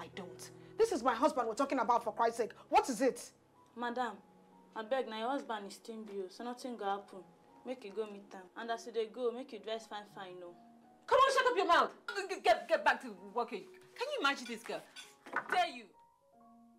I don't. This is my husband we're talking about, for Christ's sake. What is it? Madam, I beg, now your husband is still bill, so nothing go happen. Make you go meet him. And as they go, make you dress fine, no. Come on, shut up your mouth. Get back to working. Can you imagine this girl? I dare you.